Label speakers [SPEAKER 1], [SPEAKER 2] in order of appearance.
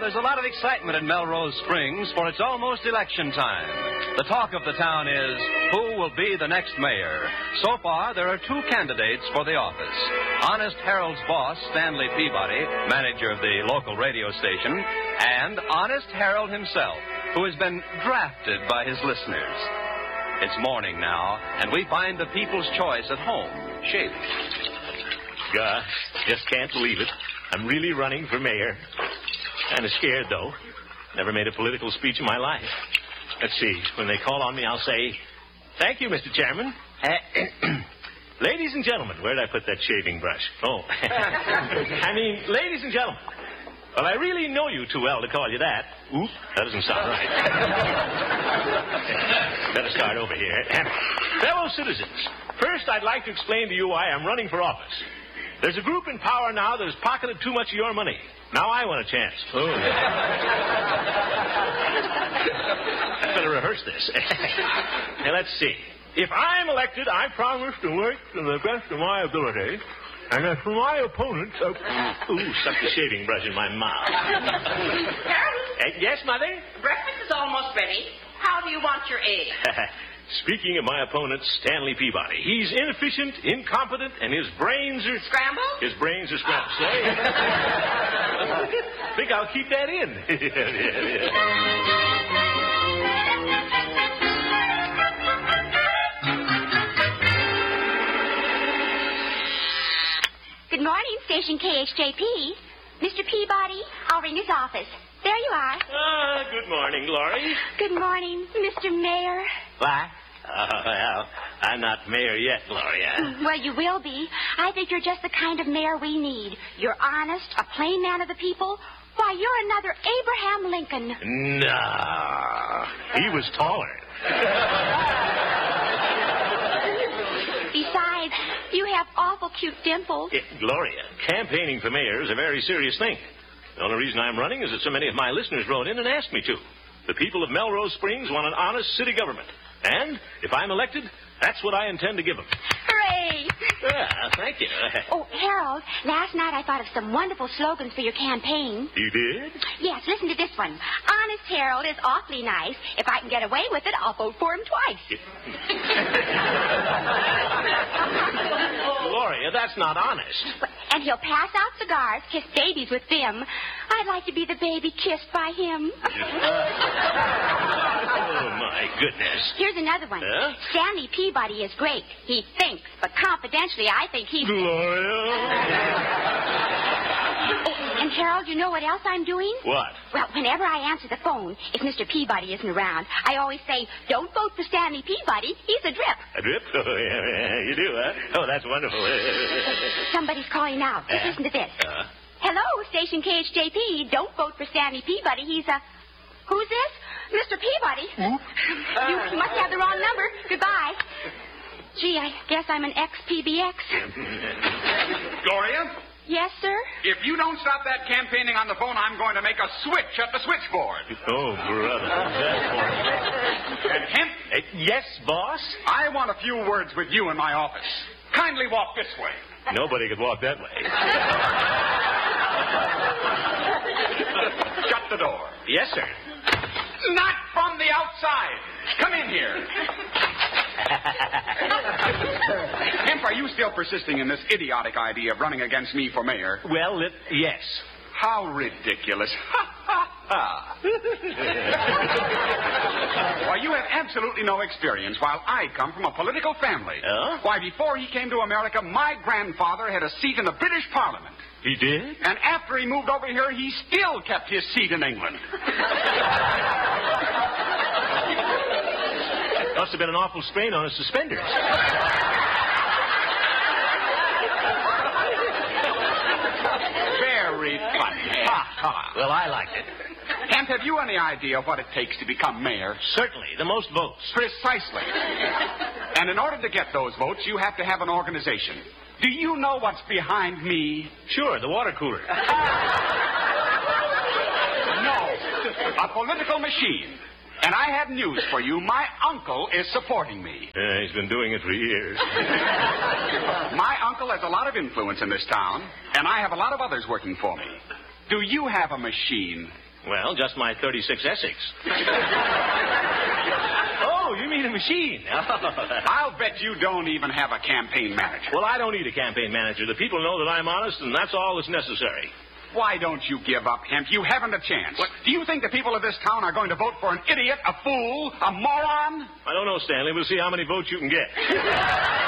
[SPEAKER 1] there's a lot of excitement in Melrose Springs, for it's almost election time. The talk of the town is, who will be the next mayor? So far, there are two candidates for the office. Honest Harold's boss, Stanley Peabody, manager of the local radio station, and Honest Harold himself, who has been drafted by his listeners. It's morning now, and we find the people's choice at home, shaving.
[SPEAKER 2] Gosh, just can't believe it. I'm really running for mayor. Kind of scared, though. Never made a political speech in my life. Let's see. When they call on me, I'll say, "Thank you, Mr. Chairman. Ladies and gentlemen," where did I put that shaving brush? Oh. Ladies and gentlemen. Well, I really know you too well to call you that. Oop, that doesn't sound right. Better start over here. Fellow citizens, first I'd like to explain to you why I'm running for office. There's a group in power now that has pocketed too much of your money. Now I want a chance. Oh. I better rehearse this. Now, let's see. If I'm elected, I promise to work to the best of my ability. And as for my opponents... stuck the shaving brush in my mouth.
[SPEAKER 3] Harold?
[SPEAKER 2] Yes, Mother?
[SPEAKER 3] Breakfast is almost ready. How do you want your egg?
[SPEAKER 2] Speaking of my opponent, Stanley Peabody, he's inefficient, incompetent, and his brains are...
[SPEAKER 3] Scrambled?
[SPEAKER 2] His brains are scrambled. Sorry. I think I'll keep that in.
[SPEAKER 4] Good morning, Station KHJP. Mr. Peabody, I'll ring his office. There you are.
[SPEAKER 2] Good morning, Glory.
[SPEAKER 4] Good morning, Mr. Mayor.
[SPEAKER 2] What? Well, I'm not mayor yet, Gloria.
[SPEAKER 4] Well, you will be. I think you're just the kind of mayor we need. You're honest, a plain man of the people. Why, you're another Abraham Lincoln.
[SPEAKER 2] No. He was taller.
[SPEAKER 4] Besides, you have awful cute dimples.
[SPEAKER 2] Gloria, campaigning for mayor is a very serious thing. The only reason I'm running is that so many of my listeners wrote in and asked me to. The people of Melrose Springs want an honest city government. And if I'm elected, that's what I intend to give them.
[SPEAKER 4] Hooray!
[SPEAKER 2] Thank you.
[SPEAKER 4] Oh, Harold, last night I thought of some wonderful slogans for your campaign.
[SPEAKER 2] You did?
[SPEAKER 4] Yes, listen to this one. Honest Harold is awfully nice. If I can get away with it, I'll vote for him twice.
[SPEAKER 2] Gloria, that's not honest.
[SPEAKER 4] And he'll pass out cigars, kiss babies with them. I'd like to be the baby kissed by him.
[SPEAKER 2] Oh, my goodness.
[SPEAKER 4] Here's another one.
[SPEAKER 2] Huh?
[SPEAKER 4] Stanley Peabody is great. He thinks, but confidentially, I think he's...
[SPEAKER 2] Gloria.
[SPEAKER 4] And, Harold, you know what else I'm doing?
[SPEAKER 2] What?
[SPEAKER 4] Well, whenever I answer the phone, if Mr. Peabody isn't around, I always say, don't vote for Stanley Peabody. He's a drip.
[SPEAKER 2] A drip? Oh, yeah, you do, huh? Oh, that's wonderful.
[SPEAKER 4] Somebody's calling now. Just listen to this. Hello, Station KHJP. Don't vote for Stanley Peabody. He's a... Who's this? Mr. Peabody. You must have the wrong number. Goodbye. Gee, I guess I'm an ex-PBX.
[SPEAKER 5] Gloria?
[SPEAKER 4] Yes, sir?
[SPEAKER 5] If you don't stop that campaigning on the phone, I'm going to make a switch at the switchboard.
[SPEAKER 2] Oh, brother.
[SPEAKER 5] And Kent?
[SPEAKER 2] Yes, boss?
[SPEAKER 5] I want a few words with you in my office. Kindly walk this way.
[SPEAKER 2] Nobody could walk that way.
[SPEAKER 5] Shut the door.
[SPEAKER 2] Yes, sir.
[SPEAKER 5] Not from the outside. Come in here. Kemp, are you still persisting in this idiotic idea of running against me for mayor?
[SPEAKER 2] Well, yes.
[SPEAKER 5] How ridiculous. Ha, ha, ha. Why, you have absolutely no experience, while I come from a political family.
[SPEAKER 2] Oh?
[SPEAKER 5] Why, before he came to America, my grandfather had a seat in the British Parliament.
[SPEAKER 2] He did?
[SPEAKER 5] And after he moved over here, he still kept his seat in England.
[SPEAKER 2] Must have been an awful strain on his suspenders.
[SPEAKER 5] Very funny. Ha, ha.
[SPEAKER 2] Well, I liked it.
[SPEAKER 5] Kent, have you any idea what it takes to become mayor?
[SPEAKER 2] Certainly. The most votes.
[SPEAKER 5] Precisely. And in order to get those votes, you have to have an organization. Do you know what's behind me?
[SPEAKER 2] Sure, the water cooler.
[SPEAKER 5] No. A political machine. And I have news for you. My uncle is supporting me.
[SPEAKER 2] He's been doing it for years.
[SPEAKER 5] My uncle has a lot of influence in this town, and I have a lot of others working for me. Do you have a machine?
[SPEAKER 2] Well, just my 36 Essex. Oh, you mean a machine?
[SPEAKER 5] I'll bet you don't even have a campaign manager.
[SPEAKER 2] Well, I don't need a campaign manager. The people know that I'm honest, and that's all that's necessary.
[SPEAKER 5] Why don't you give up, Hemp? You haven't a chance. What? Do you think the people of this town are going to vote for an idiot, a fool, a moron?
[SPEAKER 2] I don't know, Stanley. We'll see how many votes you can get.